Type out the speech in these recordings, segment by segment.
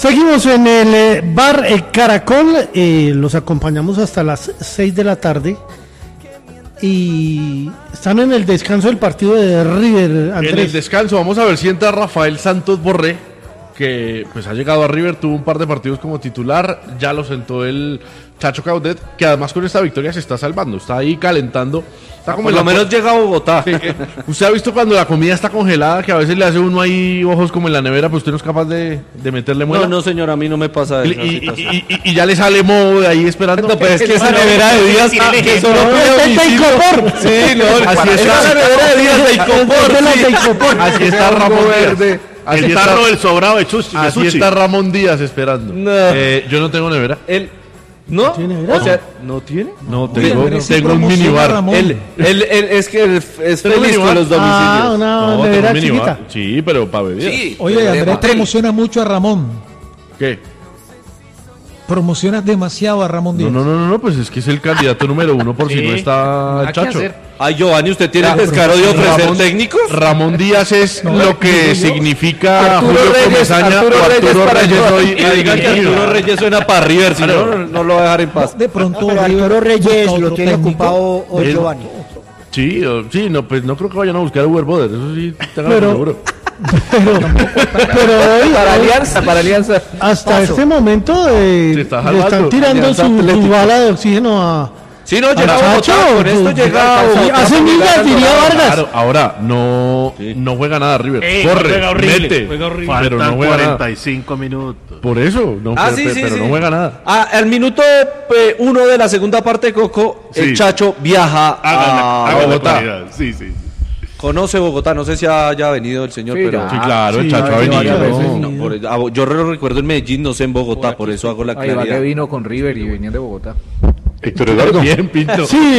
Seguimos en el bar Caracol, los acompañamos hasta las 6 de la tarde y están en el descanso del partido de River, Andrés. En el descanso, vamos a ver si entra Rafael Santos Borré, que pues ha llegado a River, tuvo un par de partidos como titular, ya lo sentó el Chacho Caudet, que además con esta victoria se está salvando, está ahí calentando. Está como por lo menos llega a Bogotá. Usted ha visto cuando la comida está congelada, que a veces le hace uno ahí ojos como en la nevera, pues usted no es capaz de meterle muela. No, señor, a mí no me pasa eso. Y ya le sale moho de ahí esperando. No, pero es que esa nevera de Díaz que solo de Icopor. Sí, no, así está esa nevera de Díaz de Icopor. Así está Ramón Verde. Así el tarro del sobrado de Chuchi. Así está Ramón Díaz esperando. Yo no tengo nevera. ¿No? ¿Tiene nevera? O sea, ¿no tiene? No, tengo un minibar. Él es que es feliz con los domicilios. Una nevera chiquita. Sí, pero para beber. Sí. Oye, Andrés promociona mucho a Ramón. ¿Qué? Promocionas demasiado a Ramón Díaz. No, pues es que es el candidato número 1 por si no está Chacho. Ay, Giovanni, ¿usted tiene el descaro de ofrecer técnicos? Ramón Díaz es lo que significa Arturo Julio Reyes, Comesaña Arturo o Reyes Arturo para Reyes Giovanni, hoy. y digan que Arturo Reyes suena para River, si no lo va a dejar en paz. De pronto Pero Arturo Reyes lo tiene técnico. ocupado hoy Giovanni. Sí, no, pues no creo que vayan a buscar a Uber Boder, eso sí, tengan seguro. Pero hoy, Para Alianza. hasta este momento le están tirando su bala de oxígeno a... Sí, no, llega a Bogotá, con esto llega a Bogotá. Hace millas, diría Vargas. Claro, ahora no juega nada River. Corre, mete, pero no juega 45 minutos. Por eso, no, pero no juega nada. Al minuto 1 de la segunda parte, Coco, el Chacho viaja a Bogotá. Sí. Conoce Bogotá, no sé si haya venido el señor, pero... Sí, claro, el Chacho ha venido. Yo lo recuerdo en Medellín, no sé en Bogotá, por eso hago la claridad. que vino con River y venía de Bogotá. Héctor Eduardo. Bien, Pinto. Sí,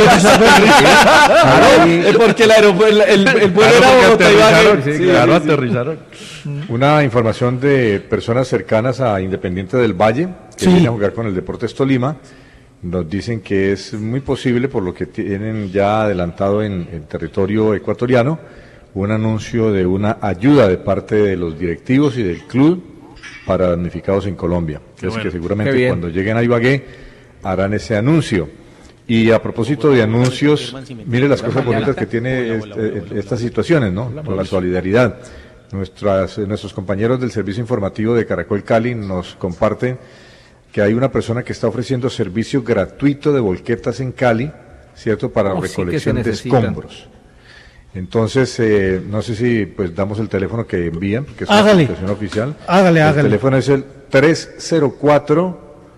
Es porque el vuelo era Bogotá. Claro, aterrizaron. Una información de personas cercanas a Independiente del Valle, que viene a jugar con el Deportes Tolima. Nos dicen que es muy posible, por lo que tienen ya adelantado en el territorio ecuatoriano, un anuncio de una ayuda de parte de los directivos y del club para damnificados en Colombia. Es que seguramente cuando lleguen a Ibagué harán ese anuncio. Y a propósito de anuncios, mire las cosas bonitas que tiene estas situaciones, ¿no? Por la solidaridad. Nuestros compañeros del servicio informativo de Caracol Cali nos comparten que hay una persona que está ofreciendo servicio gratuito de volquetas en Cali, ¿cierto? Para recolección de escombros. Entonces, no sé si pues damos el teléfono que envían, porque es una situación oficial. Hágale. El teléfono es el 304,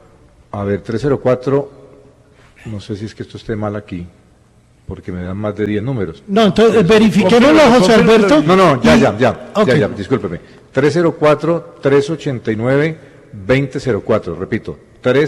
no sé si es que esto esté mal aquí, porque me dan más de 10 números. No, entonces verifiquémoslo, José Alberto. No, ya, discúlpeme. 304-389-2004, repito,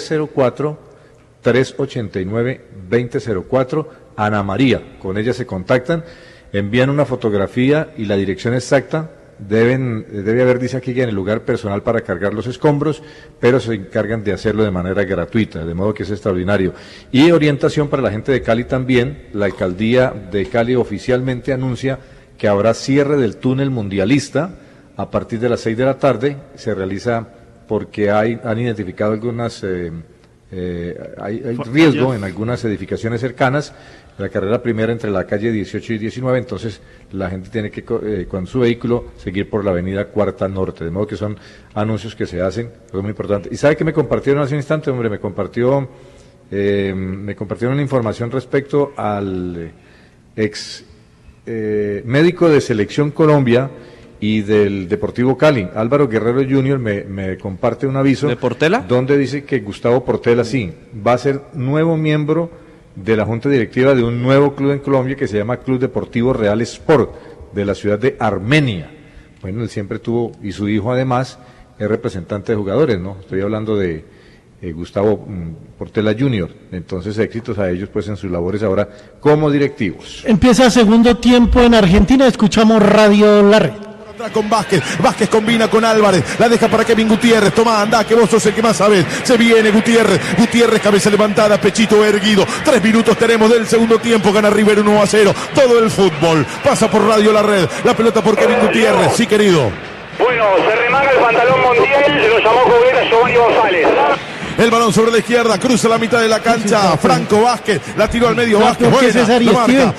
304-389-2004, Ana María, con ella se contactan, envían una fotografía y la dirección exacta, debe haber, dice aquí, que en el lugar personal para cargar los escombros, pero se encargan de hacerlo de manera gratuita, de modo que es extraordinario. Y orientación para la gente de Cali también, la alcaldía de Cali oficialmente anuncia que habrá cierre del túnel mundialista a partir de las 6 de la tarde, se realiza porque han identificado algunas, hay riesgo en algunas edificaciones cercanas, la carrera primera entre la calle 18 y 19, entonces la gente tiene que, con su vehículo, seguir por la avenida Cuarta Norte, de modo que son anuncios que se hacen, es muy importante. ¿Y sabe qué me compartieron hace un instante, hombre? Me compartieron una información respecto al ex médico de Selección Colombia y del Deportivo Cali, Álvaro Guerrero Jr. me comparte un aviso. ¿De Portela? Donde dice que Gustavo Portela sí, va a ser nuevo miembro de la Junta Directiva de un nuevo club en Colombia que se llama Club Deportivo Real Sport, de la ciudad de Armenia. Bueno, él siempre tuvo, y su hijo además, es representante de jugadores, ¿no? Estoy hablando de Gustavo Portela Jr., entonces éxitos a ellos pues en sus labores ahora como directivos. Empieza segundo tiempo en Argentina, escuchamos Radio La Red. Con Vázquez combina con Álvarez, la deja para Kevin Gutiérrez, toma, anda, que vos sos el que más sabes, se viene Gutiérrez, cabeza levantada, pechito erguido, 3 minutos tenemos del segundo tiempo, gana River 1-0, todo el fútbol, pasa por Radio La Red, la pelota por Kevin Gutiérrez, sí querido. Bueno, se remanga el pantalón Montiel, lo llamó Coudet a Giovanni González. El balón sobre la izquierda, cruza la mitad de la cancha. Franco Vázquez, la tiró al medio Vázquez. ¿Por qué César y lo marca.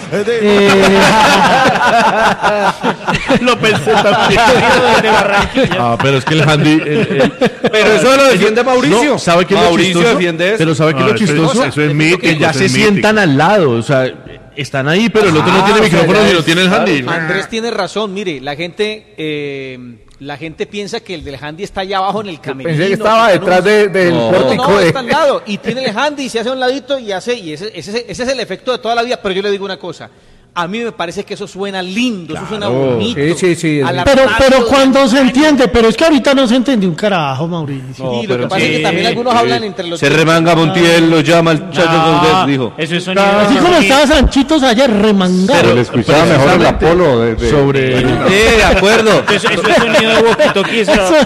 Lo pensé también. Pero es que el handy... Pero eso lo defiende Mauricio. No, ¿sabe qué es lo Mauricio chistoso? defiende eso. Pero ¿sabe qué es lo chistoso? Eso es mítico. Que ya eso se es mítico. sientan al lado, o sea, están ahí, pero el otro no tiene micrófono y no tiene el handy. Andrés tiene razón, mire, la gente piensa que el del handy está allá abajo en el camerino. Pensé que estaba detrás del pórtico. No, está al lado y tiene el handy y se hace a un ladito y ese es el efecto de toda la vida. Pero yo le digo una cosa, a mí me parece que eso suena lindo, eso suena bonito. Sí. Pero cuando se entiende, pero es que ahorita no se entendió un carajo, Mauricio. No, y lo que pasa es que también algunos hablan entre los... Se remanga Montiel, lo llama el Chacho Coudet, dijo. Eso es sonido. Así como estaba Sanchitos ayer remangado. Pero le escuchaba mejor el Apolo sobre... De acuerdo. Eso es sonido de walkie-talkie.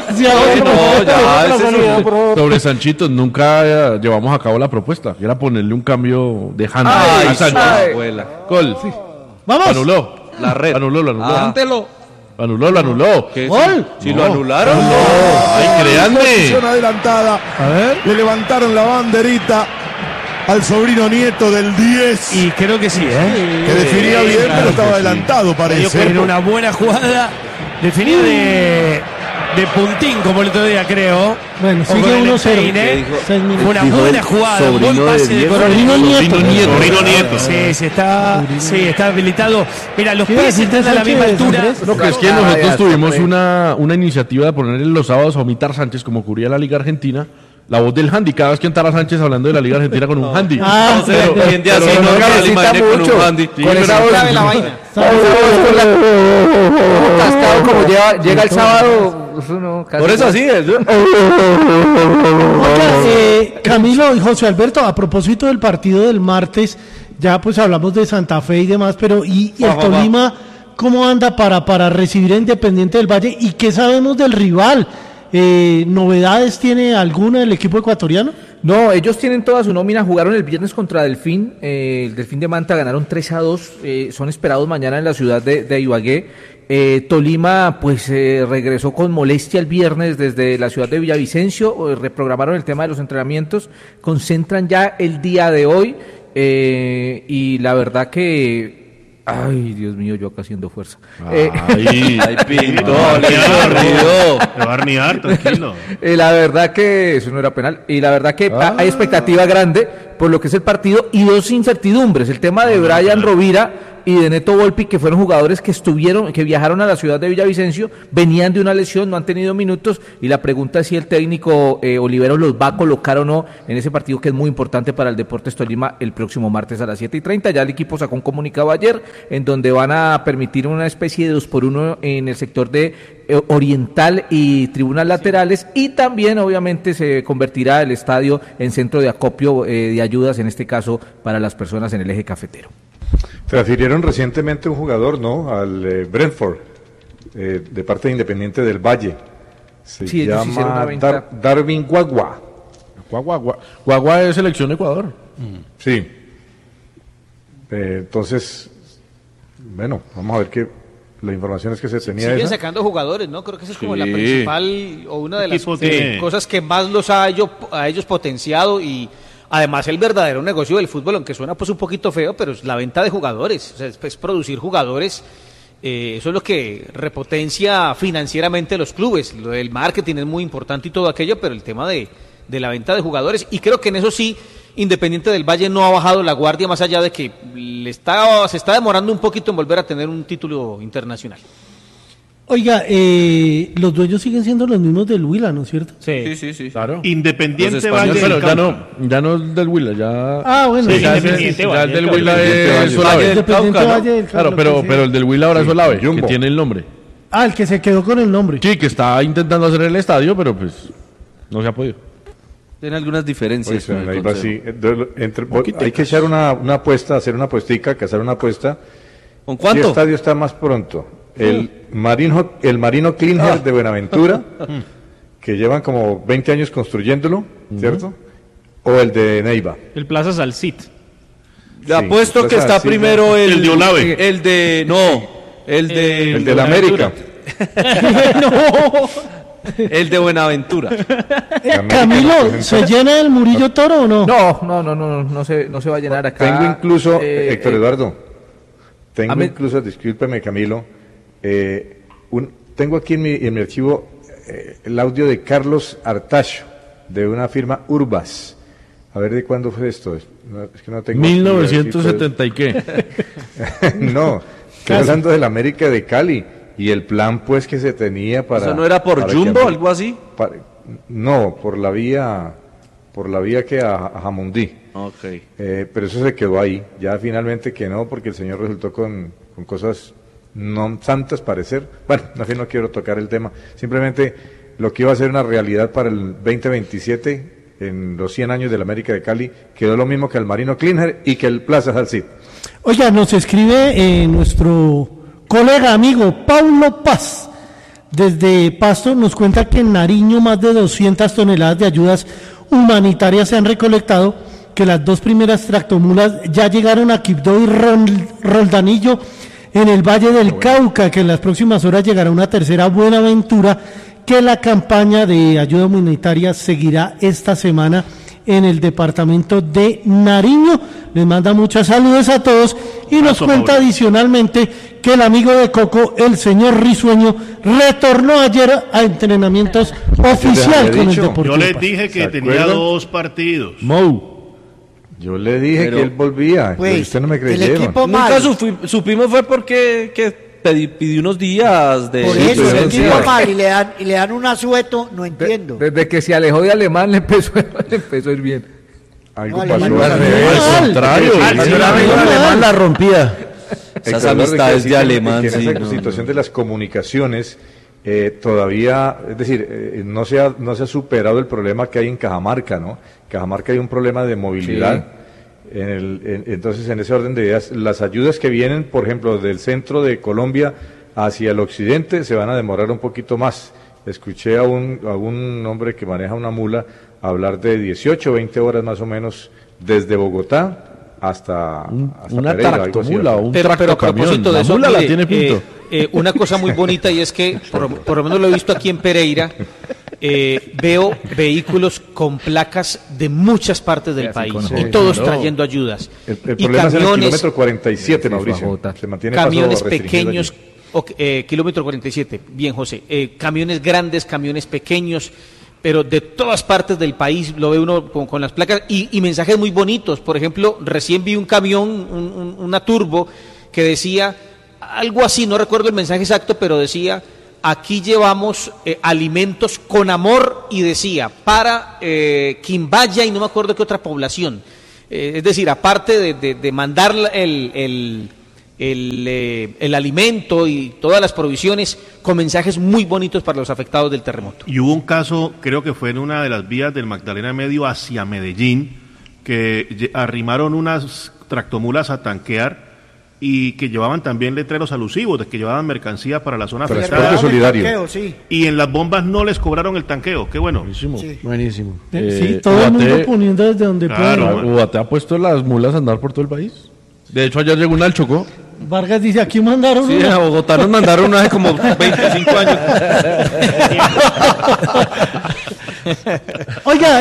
Sobre Sanchitos nunca llevamos a cabo la propuesta, que era ponerle un cambio de handy a Sanchitos. Gol. Vamos. Anuló. La red. Lo anuló. Cántelo. Lo anuló. Gol. Si lo anularon. Ay, créanme. Posición adelantada. A ver. Le levantaron la banderita al sobrino nieto del 10. Y creo que sí, ¿eh? Que definía bien, pero estaba adelantado, parece. Era una buena jugada. Definida de puntín, como el otro día, creo. Bueno, O sigue con el 1-0. peine. 6 minutos. Una buena jugada, un buen pase de Sobrino Nieto. Sobrino Nieto. Sí, está habilitado. Mira, los ¿Qué iba a pies decir están a la Sánchez, misma altura. Andrés? No, que es que nosotros tuvimos una iniciativa de poner los sábados a Omitar Sánchez, como cubría la Liga Argentina, la voz del handy. Cada vez que entrara Sánchez hablando de la Liga Argentina con un handy. Hoy en día sí, no me imaginé con un handy. Con esa voz Sabe la vaina. cascado como llega el sábado. Eso no, casi Por eso no. así. Oiga, Camilo y José Alberto, a propósito del partido del martes, ya pues hablamos de Santa Fe y demás, pero ¿y el Tolima cómo anda para recibir a Independiente del Valle? ¿Y qué sabemos del rival? ¿Novedades tiene alguna del equipo ecuatoriano? No, ellos tienen toda su nómina, jugaron el viernes contra Delfín, el Delfín de Manta ganaron 3-2, son esperados mañana en la ciudad de Ibagué. Tolima pues regresó con molestia el viernes desde la ciudad de Villavicencio, reprogramaron el tema de los entrenamientos, concentran ya el día de hoy y la verdad que... Ay, Dios mío, yo acá haciendo fuerza. Ay, Pinto, Le va a arnear, tranquilo. La verdad que eso no era penal. Y la verdad que hay expectativa grande por lo que es el partido y dos incertidumbres. El tema de Brian Rovira y de Neto Volpi, que fueron jugadores que viajaron a la ciudad de Villavicencio, venían de una lesión, no han tenido minutos, y la pregunta es si el técnico Olivero los va a colocar o no en ese partido que es muy importante para el Deportes Tolima el próximo martes a las 7:30. Ya el equipo sacó un comunicado ayer en donde van a permitir una especie de 2x1 en el sector de oriental y tribunas laterales, y también obviamente se convertirá el estadio en centro de acopio de ayudas, en este caso para las personas en el eje cafetero. Transfirieron recientemente un jugador, ¿no? Al Brentford, de parte de Independiente del Valle. Se Sí, ellos hicieron una llama venta. Darwin Guagua. Guagua es selección de Ecuador. Sí. Entonces, bueno, vamos a ver qué la información es que se tenía. Siguen esa. sacando jugadores, ¿no? Creo que esa es como la Sí. principal o una de las Equipo tiene- cosas que más los ha a ellos potenciado, y además el verdadero negocio del fútbol, aunque suena pues un poquito feo, pero es la venta de jugadores, o sea, es producir jugadores. Eso es lo que repotencia financieramente los clubes. Lo del marketing es muy importante y todo aquello, pero el tema de la venta de jugadores, y creo que en eso sí Independiente del Valle no ha bajado la guardia, más allá de que se está demorando un poquito en volver a tener un título internacional. Oiga, los dueños siguen siendo los mismos del Huila, ¿no es cierto? Sí. Claro. Independiente Los Valle españoles, del Pero Cauca. ya no es del Huila, ya... Ah, bueno. Sí, ya Independiente ya Valle el del del Huila Cauca. es Solave. Independiente Cauca, ¿no? Valle del Claro, Cauca, pero sí. el del Huila ahora es Solave, que Jumbo. tiene el nombre. Ah, el que se quedó con el nombre. Sí, que está intentando hacer el estadio, pero pues no se ha podido. Tiene algunas diferencias. Pues, con el ahí va consejo. así. Hay que echar una apuesta, hacer una apuestica, cazar una apuesta. ¿Con ¿Qué cuánto? estadio está más pronto? El Marino Klinger de Buenaventura, que llevan como 20 años construyéndolo, ¿cierto? ¿O el de Neiva? El Plaza Salcit. Le apuesto pues que está así, primero El de Olave. el de la América. El de Buenaventura. Camilo, ¿se llena el Murillo Toro o no? No se va a llenar acá. Tengo incluso, Héctor Eduardo, incluso, discúlpeme Camilo, tengo aquí en mi archivo el audio de Carlos Artacho, de una firma Urbas. A ver, ¿de cuándo fue esto? Es que no tengo 1970 y qué. No, estoy hablando del América de Cali y el plan pues que se tenía para... ¿Eso no era por Jumbo o algo así? No, por la vía que a Jamundí. Okay. Pero eso se quedó ahí. Ya finalmente que no, porque el señor resultó con cosas no santas parecer. Bueno, no quiero tocar el tema. Simplemente lo que iba a ser una realidad para el 2027, en los 100 años del América de Cali, quedó lo mismo que el Marino Cleaner y que el Plaza Salcid. Oiga, nos escribe nuestro colega, amigo, Paulo Paz, desde Pasto, nos cuenta que en Nariño más de 200 toneladas de ayudas humanitarias se han recolectado, que las 2 primeras tractomulas ya llegaron a Quibdó y Roldanillo en el Valle del Cauca, que en las próximas horas llegará una tercera Buenaventura, que la campaña de ayuda humanitaria seguirá esta semana en el departamento de Nariño. Les manda muchas saludos a todos y nos cuenta adicionalmente que el amigo de Coco, el señor Risueño, retornó ayer a entrenamientos oficial con el Deportivo. Yo les dije que tenía 2 partidos. Yo le dije que él volvía, pues, usted no me creyeron. Nunca supimos fue porque pidió unos días de... Por eso, el equipo mal y le dan un asueto, no entiendo. Desde que se alejó de Alemán le empezó a ir bien. Algo No, pasó Alemán al no. revés. Al contrario. Alemán la rompía. Esas Héctor, amistades que de Alemán, que en sí, esa no, situación de las comunicaciones todavía, es decir, no se ha superado el problema que hay en Cajamarca, ¿no? Cajamarca hay un problema de movilidad. Entonces, en ese orden de ideas, las ayudas que vienen, por ejemplo, del centro de Colombia hacia el occidente, se van a demorar un poquito más. Escuché a un hombre que maneja una mula hablar de 18 o 20 horas más o menos desde Bogotá hasta una Pereira, tractomula o un Pero a tractocamión. propósito de La eso, mula la mire, tiene Pinto. Una cosa muy bonita, y es que, por lo menos lo he visto aquí en Pereira, veo vehículos con placas de muchas partes del país, y todos trayendo ayudas. El y problema es en el camiones, kilómetro 47, Mauricio. Se mantiene camiones paso restringido pequeños, kilómetro 47, bien José, camiones grandes, camiones pequeños, pero de todas partes del país lo ve uno con las placas y mensajes muy bonitos. Por ejemplo, recién vi un camión, una turbo, que decía algo así, no recuerdo el mensaje exacto, pero decía: aquí llevamos alimentos con amor, y decía para Quimbaya y no me acuerdo qué otra población. Es decir, aparte de mandar el alimento y todas las provisiones, con mensajes muy bonitos para los afectados del terremoto. Y hubo un caso, creo que fue en una de las vías del Magdalena Medio hacia Medellín, que arrimaron unas tractomulas a tanquear y que llevaban también letreros alusivos de que llevaban mercancía para la zona afectada. Transporte solidario. Tanqueo, sí. Y en las bombas no les cobraron el tanqueo, qué bueno. Buenísimo. Sí. Buenísimo. Sí, todo el mundo poniendo desde donde Claro, puede. man. ¿Ubaté ha puesto las mulas a andar por todo el país? De hecho, ayer llegó una al Chocó. Vargas dice, aquí mandaron Sí, una. a Bogotá nos mandaron una hace como 25 años. Oiga,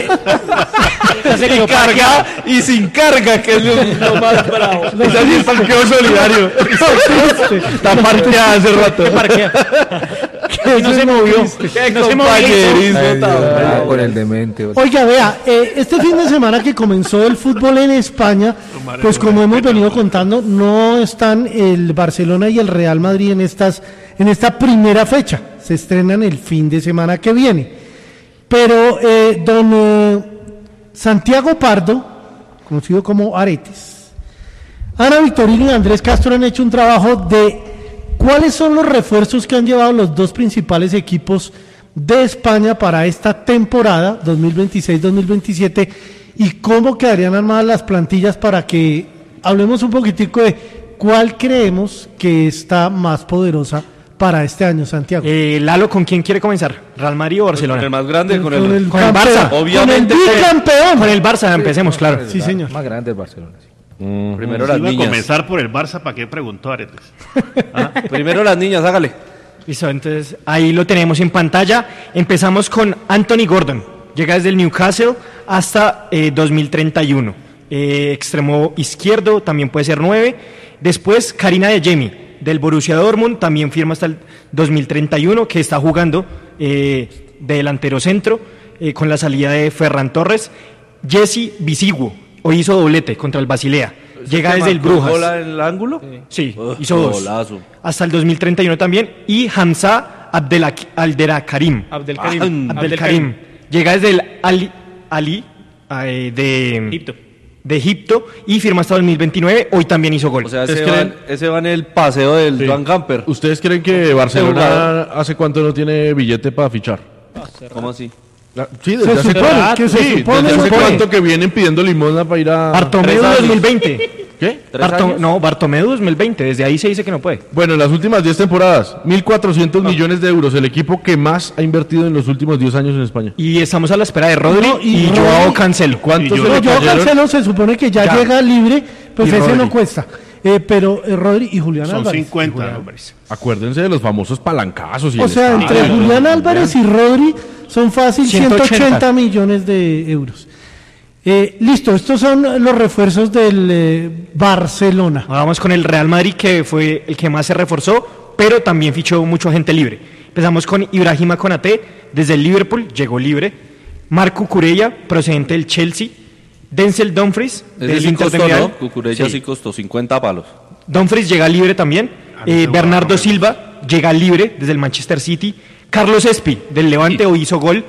Y carga y sin carga, que es lo más bravo. Ese sí es parqueo solidario. Está parqueada hace rato. no se movió. Qué compañerismo tan Con el demente. Oiga, vea, este fin de semana que comenzó el fútbol en España, pues como hemos venido contando, no están el Barcelona y el Real Madrid en esta primera fecha. Se estrenan el fin de semana que viene. Pero don Santiago Pardo, conocido como Aretes, Ana Victorino y Andrés Castro han hecho un trabajo de cuáles son los refuerzos que han llevado los 2 principales equipos de España para esta temporada 2026-2027 y cómo quedarían armadas las plantillas, para que hablemos un poquitico de cuál creemos que está más poderosa para este año, Santiago. Lalo, ¿con quién quiere comenzar? ¿Real Madrid o Barcelona? El más grande, con el campeón, Barça. Obviamente. con el bicampeón. Con el Barça, empecemos, claro. Sí, señor. Más grande el Barcelona. Sí. Primero Si las iba a niñas. comenzar por el Barça, ¿para qué preguntó Aretes? Primero las niñas, hágale. Listo, entonces ahí lo tenemos en pantalla. Empezamos con Anthony Gordon. Llega desde el Newcastle hasta 2031. Extremo izquierdo, también puede ser 9. Después Karina de Jemi, del Borussia Dortmund, también firma hasta el 2031, que está jugando de delantero centro, con la salida de Ferran Torres. Jesse Bisiguo, hoy hizo doblete contra el Basilea. Llega desde el Brujas. ¿Bola en el ángulo? Sí, hizo 2. Golazo. Hasta el 2031 también. Y Hamza Abdelkarim. Llega desde el Ali de Egipto y firma hasta 2029. Hoy también hizo gol. O sea, ese va en el paseo del Van Camper. ¿Ustedes creen que Barcelona hace cuánto no tiene billete para fichar? ¿Cómo así? Sí, desde hace cuánto que vienen pidiendo limosna para ir a... Bartomeu 2020. ¿Qué? Bartomeu 2020. Desde ahí se dice que no puede. Bueno, en las últimas 10 temporadas, 1.400 millones de euros. El equipo que más ha invertido en los últimos 10 años en España. Y estamos a la espera de Rodri y Joao Cancelo. ¿Cuántos Joao Cancelo se supone que ya llega libre, pues ese Rodri no cuesta. Pero Rodri y Julián Álvarez. Son 50 hombres. Acuérdense de los famosos palancazos. O sea, entre Julián Álvarez y Rodri son fácil 180 millones de euros. Listo, estos son los refuerzos del Barcelona. Vamos con el Real Madrid, que fue el que más se reforzó, pero también fichó mucha gente libre. Empezamos con Ibrahima Konaté, desde el Liverpool, llegó libre. Marco Cucurella, procedente del Chelsea. Denzel Dumfries, del Inter de Milán. Cucurella sí costó 50 palos. Dumfries llega libre también. Bernardo Silva llega libre desde el Manchester City. Carlos Espi, del Levante, hoy hizo gol.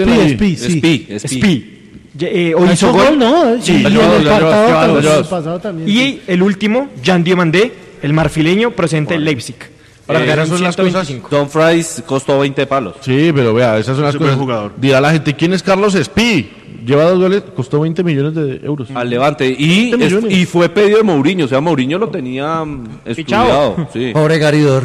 Espi. Hoy hizo gol, ¿no? Sí, y el pasado también. Y el último, Jean Diomandé, el marfileño, procedente del Leipzig. Esas son las cosas. Dumfries costó 20 palos. Sí, pero vea, esas son las cosas. Jugador. Dirá la gente, ¿quién es Carlos Espi? Lleva 2 goles, costó 20 millones de euros. Al Levante. Y fue pedido de Mourinho. O sea, Mourinho lo tenía estudiado. Sí. Pobre Garidor.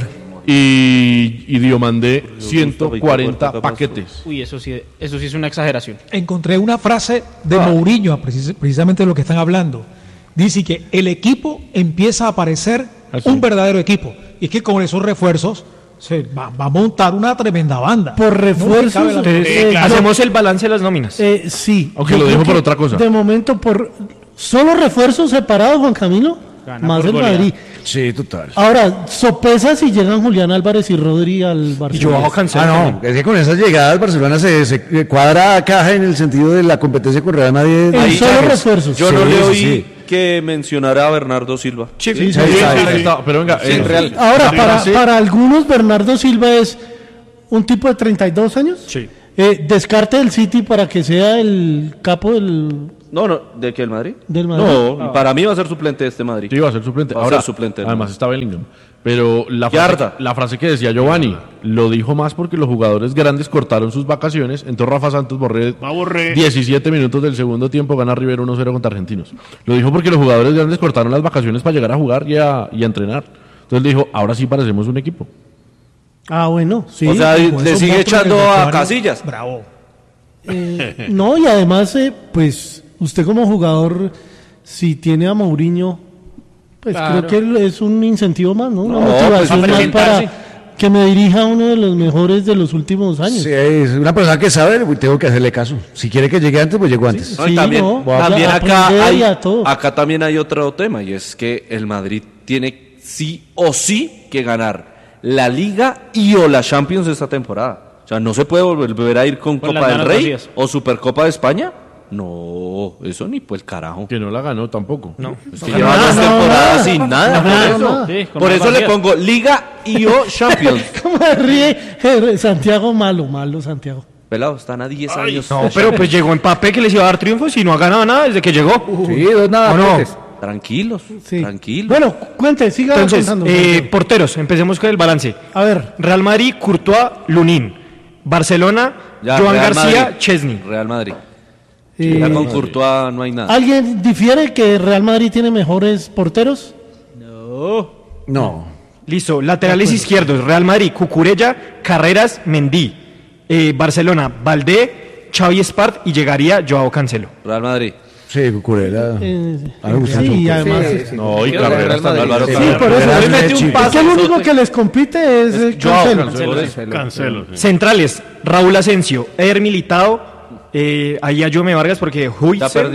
Y Diomandé 140 paquetes. Uy, eso sí es una exageración. Encontré una frase de Mourinho, precisamente de lo que están hablando. Dice que el equipo empieza a parecer un verdadero equipo. Y es que con esos refuerzos se va a montar una tremenda banda. Por refuerzos, hacemos el balance de las nóminas. Sí. Aunque lo dijo por otra cosa. De momento, por solo refuerzos separados, Juan Camilo, más el Madrid. Sí, total. Ahora, sopesa si llegan Julián Álvarez y Rodri al Barcelona. Y Joao Cancelo. No, es que con esas llegadas Barcelona se cuadra a caja en el sentido de la competencia con Real Madrid. En solo refuerzos. Yo no le oí que mencionara a Bernardo Silva. Sí, pero venga, en real. Ahora, para algunos Bernardo Silva es un tipo de 32 años. Sí. Descarte del City para que sea el capo del... No, ¿de qué, el Madrid? Del Madrid. No, para mí va a ser suplente de este Madrid. Sí, va a ser suplente. Va a ser suplente. Además está Bellingham. Pero la frase que decía Giovanni, lo dijo más porque los jugadores grandes cortaron sus vacaciones. Entonces Rafa Santos Borré 17 minutos del segundo tiempo, gana River 1-0 contra Argentinos. Lo dijo porque los jugadores grandes cortaron las vacaciones para llegar a jugar y a entrenar. Entonces dijo, ahora sí parecemos un equipo. Ah, bueno, sí. O sea, le sigue echando a Casillas. Bravo. No, y además, pues, usted como jugador, si tiene a Mourinho, pues creo que es un incentivo más, ¿no? Una motivación más para que me dirija a uno de los mejores de los últimos años. Sí, es una persona que sabe, tengo que hacerle caso. Si quiere que llegue antes, pues llego antes. Sí, también acá también hay otro tema, y es que el Madrid tiene sí o sí que ganar la Liga y o la Champions esta temporada. O sea, no se puede volver a ir con Copa del Rey o Supercopa de España. No, eso ni pues el carajo. Que no la ganó tampoco. No. Es que lleva 2 temporadas sin nada. Por eso le pongo Liga y o Champions. ¿Cómo me ríe Santiago? Malo Santiago. Pelado, están a 10 años. No, pero pues llegó Mbappé, que les iba a dar triunfos y no ha ganado nada desde que llegó. Sí, 2 nada. No. Tranquilos. Bueno, cuente, siga contando. Porteros, empecemos con el balance. A ver. Real Madrid, Courtois, Lunin. Barcelona, Joan García, Chesney. Real Madrid. Ya con Courtois no hay nada. ¿Alguien difiere que Real Madrid tiene mejores porteros? No. Listo, laterales izquierdos, Real Madrid, Cucurella, Carreras, Mendy. Barcelona, Valdé, Xavi Espart y llegaría Joao Cancelo. Real Madrid. Sí, Cucurella. Sí, además. No, y Carrera está Álvaro Sí, Carrera. por eso. Carrera Es que el único que les compite es Cancelo. Centrales, Raúl Asensio, Eder Militao, ahí a Jome Vargas porque Huijsen,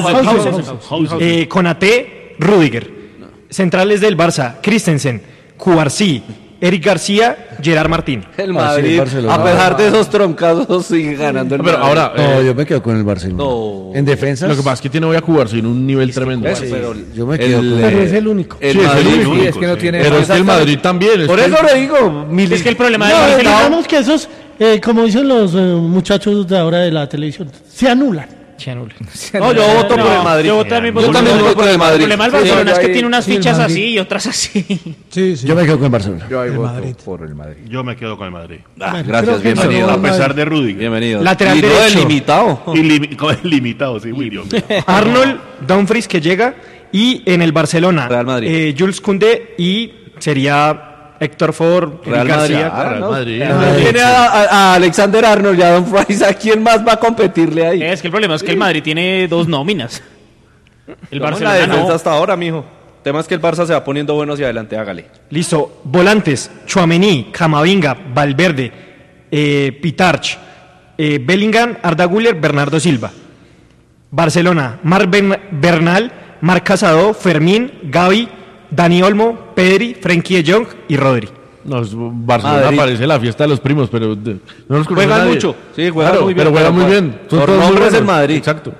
Konaté, Rüdiger. Centrales del Barça, Christensen, Cubarsí, Eric García, Gerard Martín. El Madrid, a pesar de esos troncazos, sigue ganando el Pero Madrid. ahora, No, yo me quedo con el Barcelona. No. En defensa. lo que pasa es que tiene hoy a Cubarsí en un nivel tremendo. Yo me quedo con Pero es el único. El Sí, es el Madrid, único. es que no tiene. Pero es que el Madrid también. Por eso le digo, Es que el problema del No, Barcelona... digamos que esos, como dicen los muchachos de ahora de la televisión, se anulan. No, yo voto por el Madrid. Yo también voto por el Madrid. El problema del Barcelona es que tiene unas sí, el fichas Madrid. así y otras así. Sí, sí. Yo me quedo con el Barcelona. Yo ahí El voto Madrid. por el Madrid. Yo me quedo con el Madrid. Bueno, Gracias, creo que bienvenido. no, A pesar de Rudiger. Bienvenido. Lateral y no derecho. delimitado. Con el limitado, sí, muy Dios mío. Arnold, Dumfries que llega y en el Barcelona, Real Madrid. Jules Koundé y sería Héctor Ford, Real Eric Madrid. García. Real Madrid. Tiene a Alexander Arnold y a Don Price. ¿A quién más va a competirle ahí? Es que el problema es que el Madrid tiene 2 nóminas. El Vamos en la Barcelona defensa no. hasta ahora, mijo. El tema es que el Barça se va poniendo bueno hacia adelante, hágale. Listo, volantes, Tchouaméni, Camavinga, Valverde, Pitarch, Bellingham, Arda Güler, Bernardo Silva. Barcelona, Marc Bernal, Marc Casado, Fermín, Gavi, Dani Olmo, Pedri, Frenkie de Jong y Rodri. No, Barcelona Madrid. parece la fiesta de los primos, pero no los conoce Juegan nadie. mucho. Sí, juegan Claro, muy bien. pero juegan muy bien. Son Por todos muy nombres buenos. del Madrid. Exacto.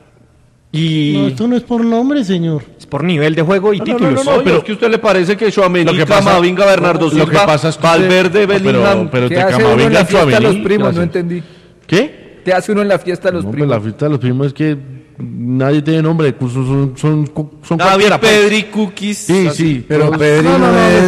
Y No, esto no es por nombre, señor. es por nivel de juego y títulos. No, pero es que a usted le parece que Tchouaméni, Lo que pasa- Camavinga, Bernardo lo Silva, que pasa es que Valverde, usted- Bellingham. pero ¿Qué te hace uno en Camavinga, la fiesta de los Tchouaméni, primos? No gracias. entendí. ¿Qué? ¿Qué hace uno en la fiesta de los No, pues primos? la fiesta de los primos es que nadie tiene nombre, son Gavi, cualquiera, pues. Pedri, Cookies. Sí, sí, Pero pero Pedri no es.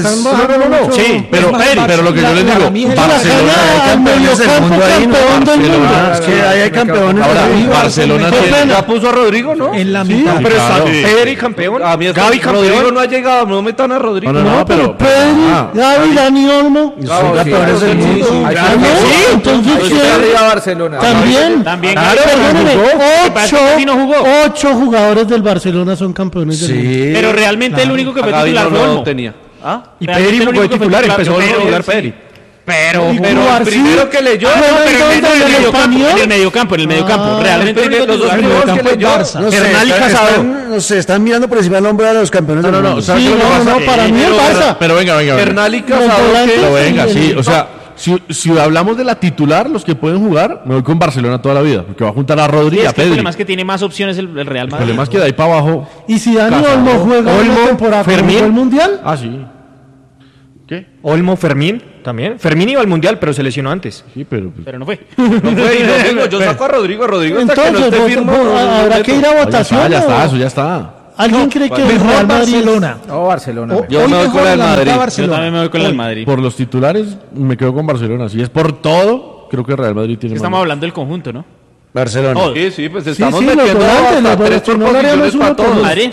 sí, pero lo que yo les digo, Barcelona Hay campeones del mundo ahí, Barcelona, Es que ahí hay campeones. ahora ahí. Barcelona tiene Ya puso a Rodrigo, ¿no? En la Sí, mitad. Pero está claro. Pedri campeón, A mí es Gavi Rodrigo campeón. no ha llegado, no metan a Rodrigo. No, pero Pedri, Gavi, Dani Olmo. Son campeones del mundo. Ah, no, entonces Usted ¿quién? arriba Barcelona. También. También Claro, Gavi perdóneme, jugó. Parece que sí no jugó. 8 jugadores del Barcelona son campeones del mundo. Sí. Pero realmente el único que fue Gavi titular no fue lo Olmo. tenía. ¿Ah? Y Realmente Pedri el jugó de único que fue titular, titular empezó fue a Pedri, jugar sí. Pedri. Pero el Cubarsí, primero que leyó, ¿juega no, en pero dónde? ¿En el español? En el mediocampo, en el mediocampo. Realmente el único los dos titular primeros fue que campo es leyó. Barça. No sé, Bernal y Casado. no sé, están mirando por encima del nombre de los campeones del mundo. ¿sabes Sí, qué es lo que no, pasa? no, para mí el Barça. Pero venga. Bernal y Los Casado. volantes, Pero venga, sí, el- o sea, si hablamos de la titular, los que pueden jugar, me voy con Barcelona toda la vida, porque va a juntar a Rodri Sí, y a es que el Pedri. problema es que tiene más opciones el Real El Madrid. problema es que de ahí para abajo. Y si Dani Casado, Olmo juega Olmo, una temporada como Fermín. fue el Mundial, Ah, sí. ¿Qué? Olmo, Fermín también. Fermín iba al Mundial, pero se lesionó antes. Sí, pero. Pero no fue. No fue, y no digo, yo saco a Rodrigo hasta que no entonces esté firme. habrá que ir a votación. Ya está, ¿o? eso ya está. ¿Alguien cree que el Mejor Real Madrid Barcelona. No, Barcelona. Yo Hoy me voy mejor con el la mitad Madrid. Yo Barcelona. también me voy con el Madrid. Por los titulares, me quedo con Barcelona. Si es por todo, creo que Real Madrid tiene Estamos más. hablando del conjunto, ¿no? Barcelona. Sí, pues Sí, estamos sí, los metiendo volantes, hasta los tres volantes, no lo haríamos posiciones uno para por todos. uno. Madrid.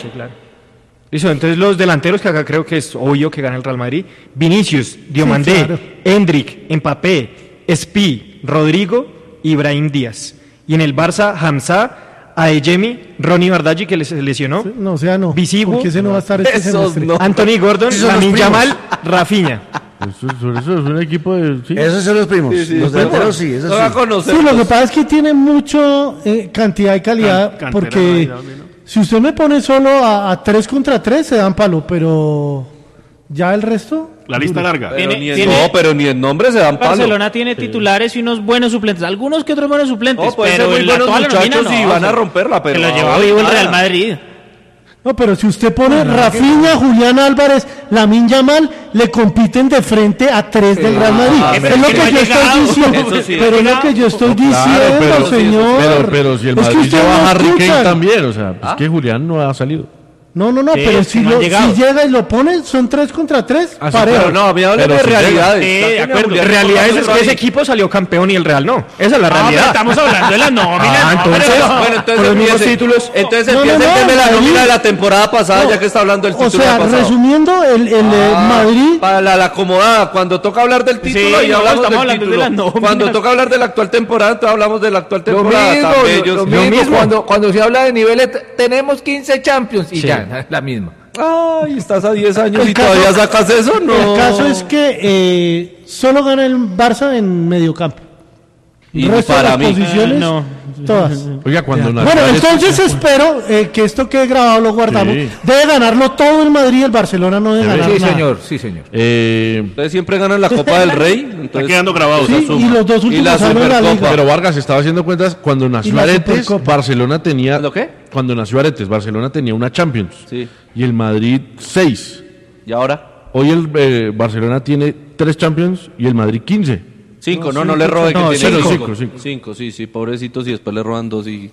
Listo, entonces los delanteros que acá creo que es obvio que gana el Real Madrid. Vinicius, Diomandé, claro. Endrick, Mbappé, Espi, Rodrigo y Brahim Díaz. Y en el Barça, Hamza, Adeyemi, Ronnie Bardaggi que se lesionó, No, o sea, no. Visigo. Porque ese no va a estar este Esos semestre. no. Anthony Gordon, Esos son los Lamine primos. Yamal, Rafinha. Eso es un equipo de. Sí. Esos son los primos. Los delanteros sí, esos No va a sí. conocer. Sí, lo que pasa es que tiene mucho cantidad y calidad, Canterano porque ahí también, ¿no? si usted me pone solo a 3 contra 3 se dan palo, pero ya el resto... La lista larga. Pero Tiene- ni en, tiene- no, pero ni en nombre se dan palo. Barcelona tiene titulares y unos buenos suplentes. Algunos que otros buenos suplentes. No, pueden pero ser muy en la buenos toda la muchachos nómina, y no, van a se- romperla, pero Se lo lleva ahora vivo el nada. Real Madrid. No, pero si usted pone Rafinha, Julián Álvarez, Lamine Yamal, le compiten de frente a 3 del Real Madrid. pero Es lo es que que no ha yo estoy llegado. diciendo. Eso sí. Pero es lo que yo estoy diciendo, pero, señor. pero si el Es que Madrid ustedes lleva no a Harry Kane escuchan. también, o sea, pues que Julián no ha salido. No, pero si llega y lo pone, son 3 contra 3, parejo. Pero no, a mí hablan de realidades. De acuerdo. Realidades es que ese equipo salió campeón y el Real no. Esa es la realidad. Estamos hablando de la nómina. Entonces los mismos títulos. Entonces empieza el de la nómina de la temporada pasada, ya que está hablando del título. O sea, resumiendo, el Madrid... Para la acomodada, cuando toca hablar del título, y hablamos del título. Cuando toca hablar de la actual temporada, entonces hablamos de la actual temporada. Lo mismo. Cuando se habla de niveles, tenemos 15 Champions y ya. Es la misma. Ay, estás a 10 años y todavía sacas eso, no. El caso es que solo gana el Barça en mediocampo. Y resto para de mí, posiciones, todas. Oiga, cuando Bueno, entonces espero que esto quede grabado, lo guardamos. Sí. Debe ganarlo todo el Madrid y el Barcelona no debe ganar nada. Sí, señor. Entonces siempre ganan la Copa del Rey. Está quedando grabado. Sí, y los dos últimos años de la Liga. Pero Vargas estaba haciendo cuentas, cuando nació Aretes, Barcelona tenía... ¿Lo qué? Cuando nació Aretes, Barcelona tenía una Champions. Sí. Y el Madrid 6. ¿Y ahora? Hoy el Barcelona tiene 3 Champions y el Madrid 15. 5, no le robe, que tiene 5. Sí, pobrecitos, y después le roban 2 y...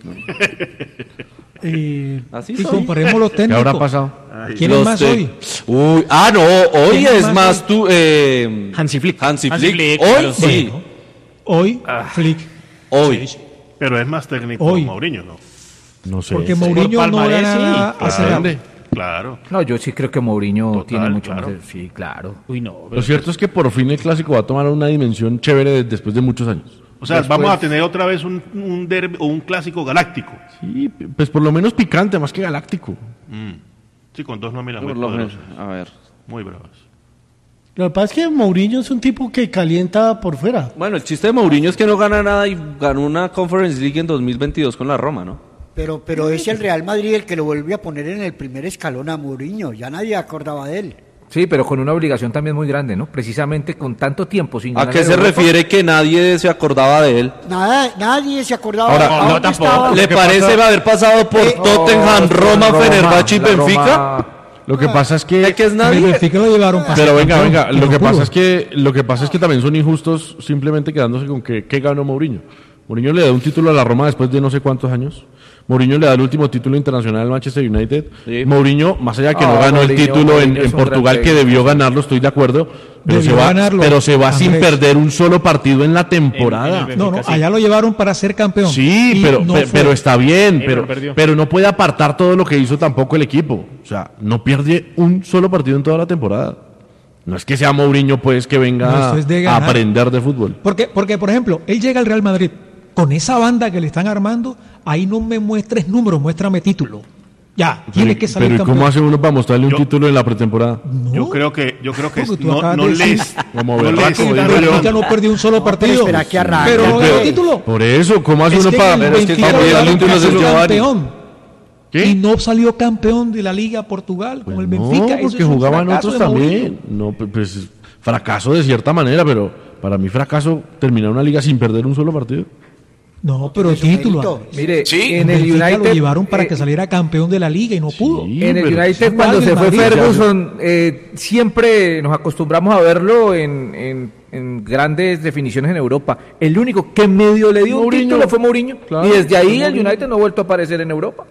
Así y comparemos los técnicos. ¿Qué habrá pasado? ¿Quién es más hoy? Uy, hoy es más tú... Hansi Flick. Hoy Bueno, sí. Hoy, Flick. Hoy. Pero es más técnico Hoy. Mourinho, ¿no? No sé. Porque Mourinho no gana nada hace rato. Claro. No, yo sí creo que Mourinho Total, tiene mucho claro. más. Sí, claro. Uy, no. Lo cierto es que por fin el clásico va a tomar una dimensión chévere después de muchos años. O sea, vamos a tener otra vez un derbi o un clásico galáctico. Sí, pues por lo menos picante, más que galáctico. Sí, con 2 nóminas muy Por lo menos, poderosas. a ver. Muy bravas. Lo que pasa es que Mourinho es un tipo que calienta por fuera. Bueno, el chiste de Mourinho es que no gana nada y ganó una Conference League en 2022 con la Roma, ¿no? Pero es el Real Madrid el que lo vuelve a poner en el primer escalón a Mourinho. Ya nadie acordaba de él. Sí, pero con una obligación también muy grande, ¿no? Precisamente con tanto tiempo sin ¿A ganar qué en se Europa. refiere que nadie se acordaba de él? Nadie se acordaba. Ahora, ¿A no, dónde tampoco. estaba? ¿Le parece haber pasado por Tottenham, Roma, Fenerbahce y la Benfica? Roma. Lo que pasa es que... ¿Qué es El nadie? Benfica lo llevaron para Pero ser venga, campeón, y lo no que pudo. pasa es que también son injustos simplemente quedándose con que ganó Mourinho. Mourinho le da un título a la Roma después de no sé cuántos años. Mourinho le da el último título internacional al Manchester United. Sí. Mourinho, más allá de que no ganó el Mourinho título en es un Portugal, gran que debió ganarlo, estoy de acuerdo, pero Debió ganarlo, se va sin Andrés. perder un solo partido en la temporada. No, allá lo llevaron para ser campeón. Sí, Y pero, no pero, fue. pero está bien, pero perdió. pero no puede apartar todo lo que hizo tampoco el equipo. O sea, no pierde un solo partido en toda la temporada. No es que sea Mourinho, pues, que No, venga eso es de a ganar. aprender de fútbol. Porque, por ejemplo, él llega al Real Madrid con esa banda que le están armando, ahí no me muestres números, muéstrame título. Ya, tiene que salir Pero ¿y campeón. cómo hace uno para mostrarle un título en la pretemporada? Yo creo que Porque tú no acabas de decir- les Como no berraco, les digo El yo. Benfica no perdió un solo partido. espera que arranque. Pero no Pero- dio título. Por eso, ¿cómo hace Es uno que para el pero es que Benfica para lo darle llevaron un título para es el ser Giovanni. campeón. ¿Qué? Y no salió campeón de la Liga Portugal con el Benfica. No, Eso porque es un jugaban fracaso otros de Mourinho. también. No, pues fracaso de cierta manera, pero para mí fracaso terminar una liga sin perder un solo partido. No, pero Es un título. mérito. Andrés. Mire, Sí. en el Benfica United lo llevaron para que saliera campeón de la Liga y no pudo. Sí, En el pero- United, cuando Igual se el fue Madrid. Ferguson, siempre nos acostumbramos a verlo en grandes definiciones en Europa. El único que medio le dio un Mourinho. título fue Mourinho. Claro, Y desde ahí fue el Mourinho. United no ha vuelto a aparecer en Europa.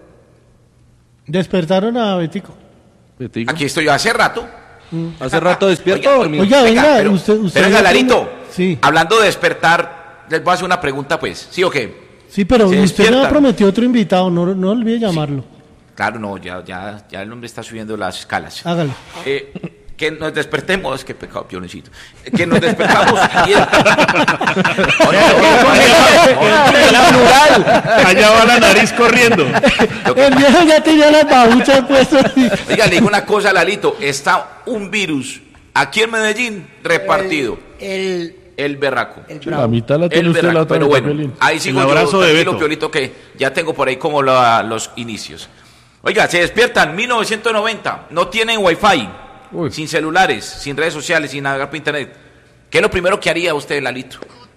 Despertaron a Betico. Aquí estoy yo hace rato. Hace rato despierto o dormido. Oiga, venga, pero, usted pero venga, ya Larito, tiene- Sí. hablando de despertar, les voy a hacer una pregunta, pues. ¿Sí o qué? Sí, pero Se usted me ha despiertan. prometido otro invitado, no olvide llamarlo. Claro, no, ya el hombre está subiendo las escalas. Hágalo. Que nos despertemos, qué pecado, pioncito. Que nos despertamos y Allá va la nariz corriendo. El viejo ya tenía las babuchas puestas. Oiga, le digo una cosa, Lalito, está un virus aquí en Medellín repartido. El berraco. La mitad la tiene El usted, la berraco, otra pero mitad, bueno, Piolín. ahí sigo El yo, abrazo de tranquilo, Beto. Piolito, que ya tengo por ahí como los inicios. Oiga, se despiertan 1990, no tienen wifi, sin celulares, sin redes sociales, sin navegar por internet. ¿Qué es lo primero que haría usted, Lalito?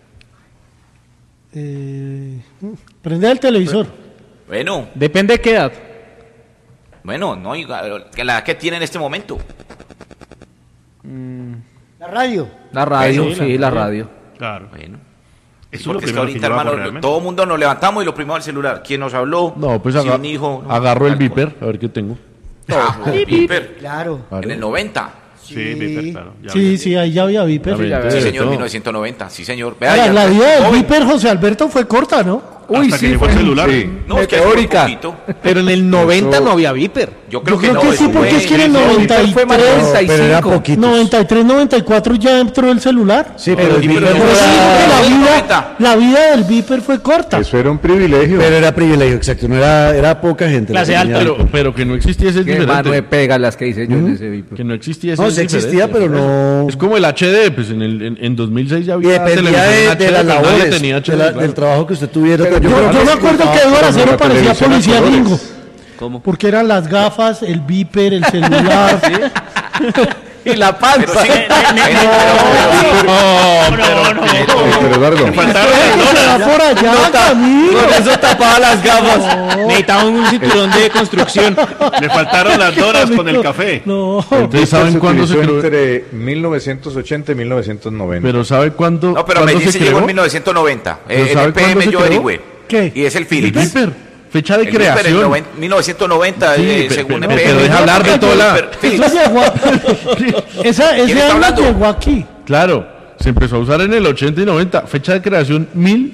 Prende el televisor. Bueno, Depende de qué edad. bueno, no, oiga, la edad que tiene en este momento. La radio. La radio, Eso, sí, la radio. Claro. Bueno. Eso es lo Porque es que primero que ahorita, llevamos hermano, realmente. todo el mundo nos levantamos y lo primero el celular. ¿Quién nos habló? No, pues Si un hijo, agarro el tal cual. viper, a ver qué tengo. Viper. Claro. En el 90. Sí, Viper, claro. Sí, ahí ya había Viper. Sí, señor, 1990. Sí, señor. Ahora, la vida del Viper, José Alberto, fue corta, ¿no? Uy, hasta que llegó el celular. Sí. No, es que teórica. Pero en el 90 no había Viper. Yo creo que sí, porque es que en el 93, pero era poquito. 93, 94 ya entró el celular. Sí, pero la vida del Viper fue corta. Eso era un privilegio. Pero era privilegio, exacto. No era poca gente. Clase alta. Pero que no existía ese Qué mano de pega las que hice yo en ese Viper. Que no existía ese. No, sí existía, pero no. Es como el HD, pues en 2006 ya Y había dependía de las labores, del trabajo que usted tuviera. Yo me acuerdo que Eduardo Acero parecía policía gringo. ¿Cómo? Porque eran las gafas, el Viper, el celular. Y la panza. Pero Eduardo, Por allá, Camilo. Con eso tapaba las gafas. Necesitaba un cinturón de construcción. Le faltaron las doras con el café. No. ¿Ustedes saben cuándo se creó? entre 1980 y 1990. Pero ¿sabe cuándo? No, pero ¿cuándo me dice se llegó creó? en 1990. ¿Pero En sabe el cuándo PM se yo creó? averigüé. ¿Qué? Y es el El Philips. Viper. Fecha de El Viper creación. en 1990, Sí, según pero EPM. deja hablar de toda la... Eso llegó ese está año hablando? llegó aquí. Claro, se empezó a usar en el 80 y 90. Fecha de creación